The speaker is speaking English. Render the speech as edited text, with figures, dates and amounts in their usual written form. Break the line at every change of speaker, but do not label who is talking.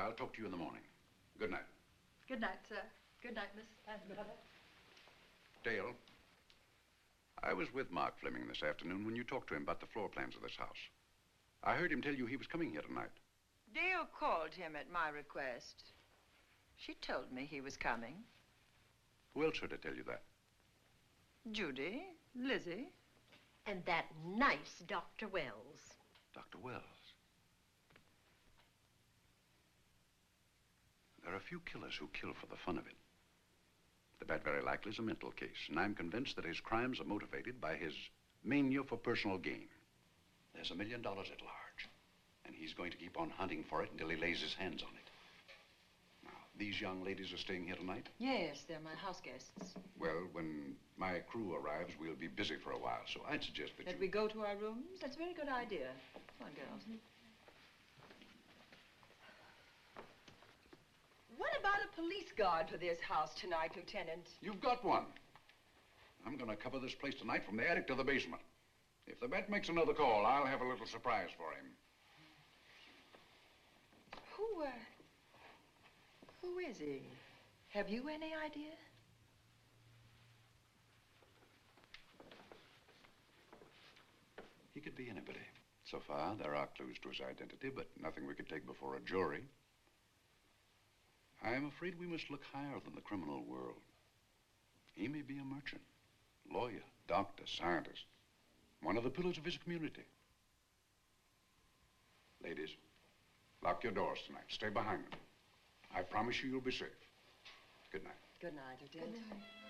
I'll talk to you in the morning. Good night.
Good night, sir. Good night, Miss Anne.
Dale, I was with Mark Fleming this afternoon when you talked to him about the floor plans of this house. I heard him tell you he was coming here tonight.
Dale called him at my request. She told me he was coming.
Who else heard her tell you that?
Judy, Lizzie.
And that nice Dr. Wells.
Dr. Wells. There are a few killers who kill for the fun of it. But that very likely is a mental case, and I'm convinced that his crimes are motivated by his mania for personal gain. There's $1 million at large, and he's going to keep on hunting for it until he lays his hands on it. Now, these young ladies are staying here tonight?
Yes, they're my house guests.
Well, when my crew arrives, we'll be busy for a while, so I'd suggest that
we go to our rooms? That's a very good idea. Come on, girls.
What about a police guard for this house tonight, Lieutenant?
You've got one. I'm going to cover this place tonight from the attic to the basement. If the vet makes another call, I'll have a little surprise for him.
Who is he? Have you any idea?
He could be anybody. So far, there are clues to his identity, but nothing we could take before a jury. I'm afraid we must look higher than the criminal world. He may be a merchant, lawyer, doctor, scientist, one of the pillars of his community. Ladies, lock your doors tonight. Stay behind them. I promise you you'll be safe. Good night.
Good night, Lieutenant.
Good night.